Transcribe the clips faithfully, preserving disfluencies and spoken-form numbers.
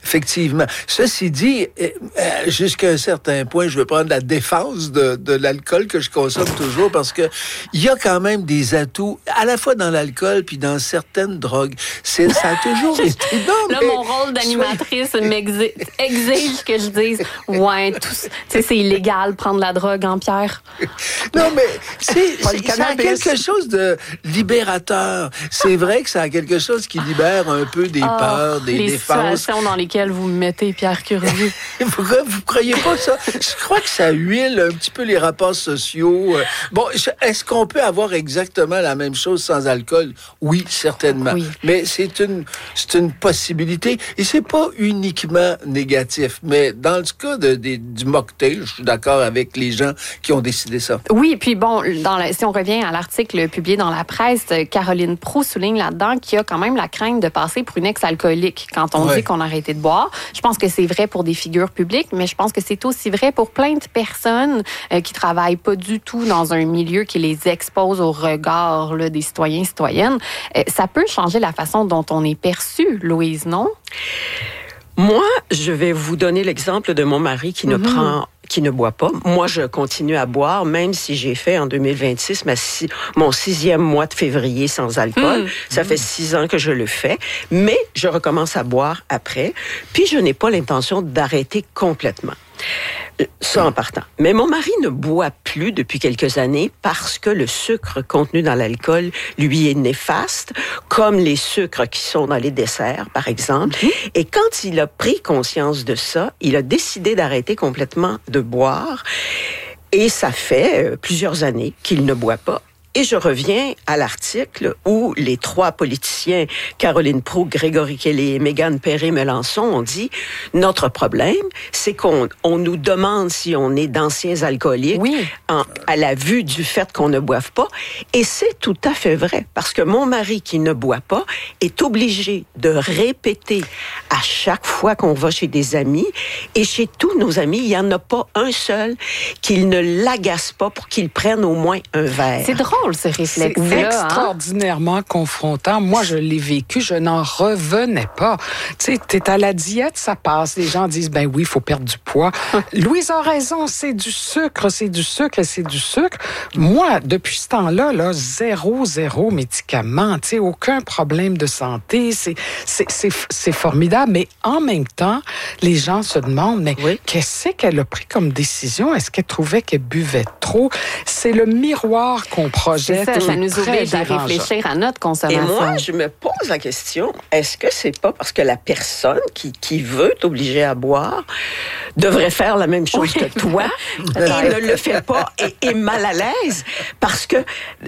Effectivement. Ceci dit, euh, jusqu'à un certain point, je veux prendre la défense de, de l'alcool que je consomme toujours parce que il y a quand même des atouts, à la fois dans l'alcool puis dans certaines drogues. C'est, ça a toujours été bon. Là, mais... mon rôle d'animatrice m'exige exige que je dise, ouais, tout, tu sais, c'est illégal prendre la drogue en Pierre. Non, mais c'est, c'est, ça a quelque chose de libérateur. C'est vrai que ça a quelque chose qui libère un peu des oh, peurs, des les défenses. Les situations dans lesquelles vous mettez, Pierre Curieux. Pourquoi vous croyez pas ça? Je crois que ça huile un petit peu les rapports sociaux. Bon, est-ce qu'on peut avoir exactement la même chose sans alcool? Oui, certainement. Oui. Mais c'est une, c'est une possibilité. Et c'est pas uniquement négatif. Mais dans le cas de, de, du mocktail, je suis d'accord avec les gens qui ont décidé ça. Oui, puis bon, dans la, si on revient à l'article publié dans la presse, Caroline Proulx souligne là-dedans qu'il y a quand même la crainte de passer pour une ex-alcoolique quand on ouais. dit qu'on a arrêté de boire. Je pense que c'est vrai pour des figures publiques, mais je pense que c'est aussi vrai pour plein de personnes euh, qui travaillent pas du tout dans un milieu qui les expose au regard là, des citoyens et citoyennes. Euh, ça peut changer la façon dont on est perçu, Louise, non? Moi, je vais vous donner l'exemple de mon mari qui ne mm-hmm. prend qui ne boit pas. Moi, je continue à boire, même si j'ai fait en deux mille vingt-six ma six, mon sixième mois de février sans alcool. Mmh. Ça fait six ans que je le fais, mais je recommence à boire après. Puis, je n'ai pas l'intention d'arrêter complètement. Ça en partant. Mais mon mari ne boit plus depuis quelques années parce que le sucre contenu dans l'alcool lui est néfaste, comme les sucres qui sont dans les desserts, par exemple. Mm-hmm. Et quand il a pris conscience de ça, il a décidé d'arrêter complètement de boire. Et ça fait plusieurs années qu'il ne boit pas. Et je reviens à l'article où les trois politiciens, Caroline Proulx, Grégory Kelly et Mégane Perry-Melançon, ont dit « Notre problème, c'est qu'on on nous demande si on est d'anciens alcooliques oui. en, à la vue du fait qu'on ne boive pas. » Et c'est tout à fait vrai, parce que mon mari qui ne boit pas est obligé de répéter à chaque fois qu'on va chez des amis, et chez tous nos amis, il n'y en a pas un seul qu'il ne l'agace pas pour qu'il prenne au moins un verre. C'est drôle. Ce réflexe-là, c'est extraordinairement hein? confrontant. Moi, je l'ai vécu, je n'en revenais pas. Tu sais, t'es à la diète, ça passe. Les gens disent, ben oui, il faut perdre du poids. Louise a raison, c'est du sucre, c'est du sucre et c'est du sucre. Moi, depuis ce temps-là, là, zéro, zéro médicament, tu sais, aucun problème de santé. C'est, c'est, c'est, c'est formidable. Mais en même temps, les gens se demandent, mais oui. qu'est-ce qu'elle a pris comme décision? Est-ce qu'elle trouvait qu'elle buvait trop? C'est le miroir qu'on projette. C'est ça, ça nous oblige à réfléchir à notre consommation. Et moi, je me pose la question, est-ce que c'est pas parce que la personne qui, qui veut t'obliger à boire devrait faire la même chose oui. que toi et ne le fait pas et est mal à l'aise? Parce que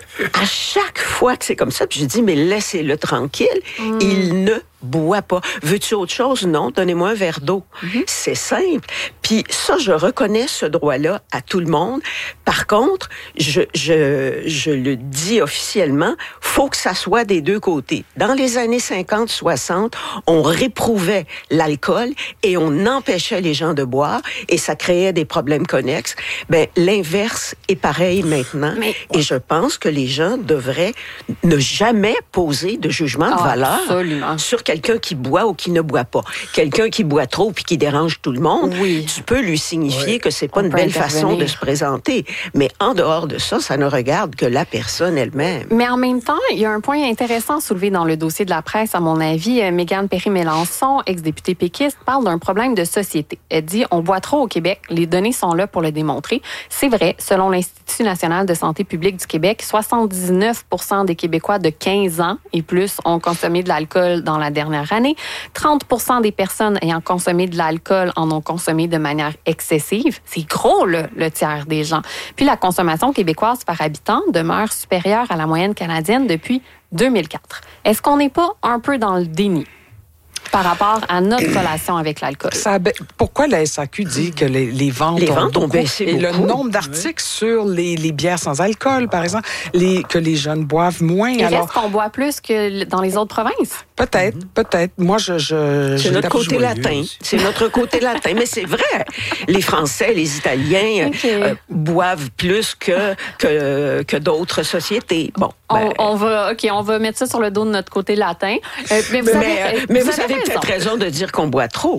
à chaque fois que c'est comme ça, puis je dis, mais laissez-le tranquille, mm. il ne bois pas. Veux-tu autre chose? Non, donnez-moi un verre d'eau. Mm-hmm. C'est simple. Puis ça, je reconnais ce droit-là à tout le monde. Par contre, je, je, je le dis officiellement, faut que ça soit des deux côtés. Dans les années cinquante soixante, on réprouvait l'alcool et on empêchait les gens de boire et ça créait des problèmes connexes. Ben, l'inverse est pareil maintenant. Mais... Et je pense que les gens devraient ne jamais poser de jugement de valeur Absolument. sur quelqu'un qui boit ou qui ne boit pas. Quelqu'un qui boit trop puis qui dérange tout le monde, oui. tu peux lui signifier oui. que c'est pas On une belle façon de se présenter. Mais en dehors de ça, ça ne regarde que la personne elle-même. Mais en même temps, il y a un point intéressant soulevé dans le dossier de la presse, à mon avis. Mégane Perry-Melançon, ex-députée péquiste, parle d'un problème de société. Elle dit « On boit trop au Québec. Les données sont là pour le démontrer. » C'est vrai. Selon l'Institut national de santé publique du Québec, soixante-dix-neuf pour cent des Québécois de quinze ans et plus ont consommé de l'alcool dans la dernière année. trente pour cent des personnes ayant consommé de l'alcool en ont consommé de manière excessive. C'est gros, là, le tiers des gens. Puis la consommation québécoise par habitant demeure supérieure à la moyenne canadienne depuis deux mille quatre. Est-ce qu'on n'est pas un peu dans le déni par rapport à notre relation avec l'alcool? Ça, pourquoi la S A Q dit que les, les ventes, les ont, ventes ont baissé et beaucoup. Le nombre d'articles oui. sur les, les bières sans alcool, par exemple, les, que les jeunes boivent moins. Et alors... est-ce qu'on boit plus que dans les autres provinces? Peut-être, mm-hmm. peut-être. Moi, je... je c'est notre côté latin. Aussi. C'est notre côté latin. Mais c'est vrai. Les Français, les Italiens okay. euh, boivent plus que, que, que d'autres sociétés. Bon. Ben... On, on, va, OK, on va mettre ça sur le dos de notre côté latin. Euh, mais vous mais, avez, mais, vous mais vous avez, avez peut-être raison de dire qu'on boit trop.